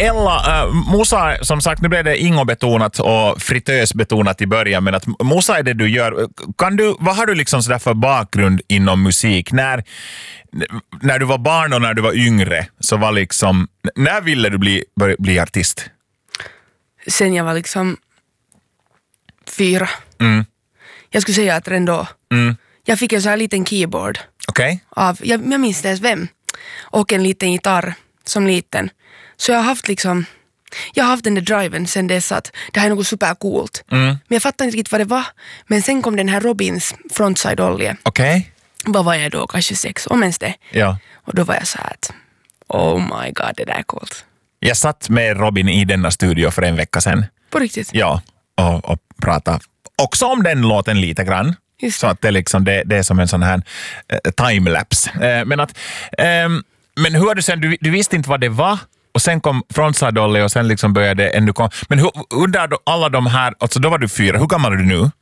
Ella, Musa, som sagt, nu blev det Ingo-betonat och fritös-betonat i början, men att Musa är det du gör. Vad har du liksom sådär för bakgrund inom musik? När du var barn och när du var yngre, så var liksom, när ville du bli artist? Sen jag var liksom 4. Jag skulle säga att redan då. Jag fick en så här liten keyboard. Okej. Jag minns inte ens vem. Och en liten gitarr som liten. Så jag har haft den där driven sen dess att det här är något supercoolt. Men jag fattade inte riktigt vad det var. Men sen kom den här Robins Frontside Ollie. Okej. Vad var jag då? Kanske 6, om ens det. Ja. Och då var jag så här att oh my god, det där är coolt. Jag satt med Robin i denna studio för en vecka sedan. På riktigt? Ja, och pratade också om den låten lite grann. Just. Så att det, liksom, det är som en sån här timelapse. Men hur har du sen, du visste inte vad det var, och sen kom Frontside Ollie och sen liksom började ännu komma. Men under alla de här, alltså då var du 4, hur gammal är du nu?